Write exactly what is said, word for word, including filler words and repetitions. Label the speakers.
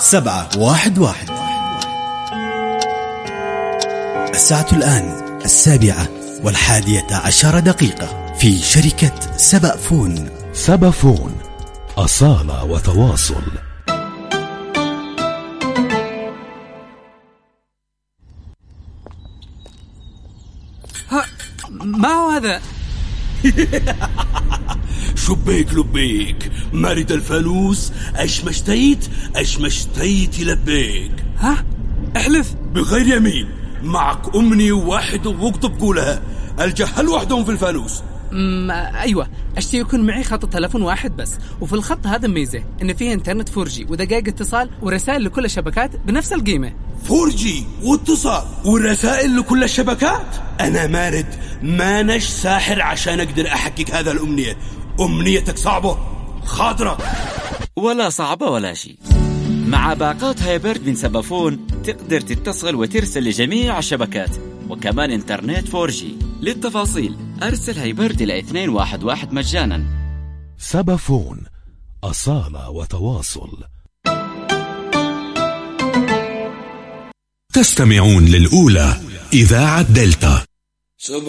Speaker 1: سبعة واحد واحد. الساعة الآن السابعة والحادية عشر دقيقة في شركة سبأفون.
Speaker 2: سبأفون، أصالة وتواصل.
Speaker 3: ها، ما هو هذا؟
Speaker 4: شبيك لبيك مرد الفانوس، أشمشتيت أشمشتيت لبيك.
Speaker 3: ها؟ احلف.
Speaker 4: بغير يمين، معك أمني واحد واكتب قولها، الجهل وحدهم في الفانوس.
Speaker 3: أمم أيوة، أشتي يكون معي خط تلفون واحد بس، وفي الخط هذا ميزة إن فيه إنترنت فور جي ودقائق اتصال ورسائل لكل الشبكات بنفس القيمة.
Speaker 4: فور جي واتصال ورسائل لكل الشبكات؟ أنا مارد ما نش ساحر عشان أقدر أحقق هذا الأمنية. أمنيتك صعبة خاطرة؟
Speaker 5: ولا صعبة ولا شيء. مع باقات هايبرد من سبأفون تقدر تتصل وترسل لجميع الشبكات، وكمان إنترنت فور جي. للتفاصيل أرسل هايبرد إلى اثنين واحد واحد مجانا.
Speaker 2: سبأفون، أصالة وتواصل.
Speaker 6: تستمعون للأولى إذاعة دلتا.
Speaker 4: سبحان